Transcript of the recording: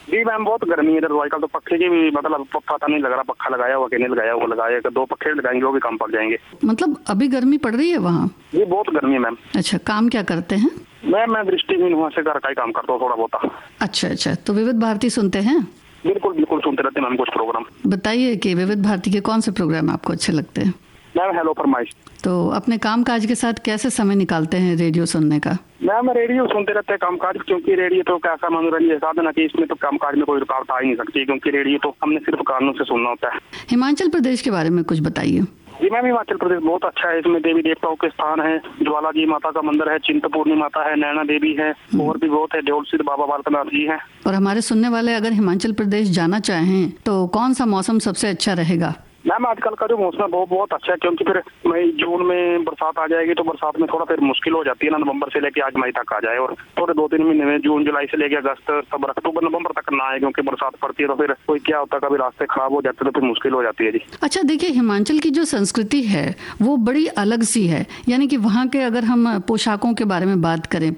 जी ma'am, बहुत गर्मी है इधर। आजकल तो पक्खे की भी मतलब पता नहीं लग रहा, पक्खा लगाया हुआ कि नहीं लगाया हुआ, लगाया 2 पक्खे लगाएंगे वो भी कम पड़ जाएंगे। मतलब अभी गर्मी पड़ रही है वहाँ? जी बहुत गर्मी है मैम। अच्छा, काम क्या करते हैं? मैं दृष्टिहीन हूँ, से घर का ही काम करता हूँ थोड़ा बहुत। अच्छा, तो विविध भारती सुनते हैं? बिल्कुल सुनते रहते हैं मैम कुछ प्रोग्राम। बताइए कि विविध भारती के कौन से प्रोग्राम आपको अच्छे लगते हैं? मैम हेलो फरमाइश। तो अपने काम काज के साथ कैसे समय निकालते हैं रेडियो सुनने का? मैम रेडियो सुनते रहते हैं कामकाज, क्योंकि रेडियो तो कैसा मनोरंजन साधन है कि इसमें तो कामकाज में कोई रुकावट आ ही नहीं सकती, क्योंकि रेडियो तो हमने सिर्फ कानून से सुनना होता है। हिमाचल प्रदेश के बारे में कुछ बताइए। जी मैम, हिमाचल प्रदेश बहुत अच्छा है। इसमें देवी देवताओं के स्थान है, ज्वाला जी माता का मंदिर है, चिंतपूर्णी माता है, नैना देवी है, और भी बहुत है, देवल सिद्ध बाबा बालकनाथ जी है। और हमारे सुनने वाले अगर हिमाचल प्रदेश जाना चाहें तो कौन सा मौसम सबसे अच्छा रहेगा? मैम आजकल का जो मौसम है बहुत अच्छा है, क्योंकि फिर मई जून में बरसात आ जाएगी, तो बरसात में थोड़ा फिर मुश्किल हो जाती है ना। नवंबर से लेके आज मई तक आ जाए, और थोड़े 2-3 महीने में जून जुलाई से लेके अगस्त सितंबर अक्टूबर नवंबर तक ना आए, क्योंकि बरसात पड़ती है तो फिर कोई क्या होता है, कभी रास्ते खराब हो जाते तो फिर मुश्किल हो जाती है जी। अच्छा देखिए, हिमाचल की जो संस्कृति है वो बड़ी अलग सी है। यानी कि वहाँ के अगर हम पोशाकों के बारे में बात करें,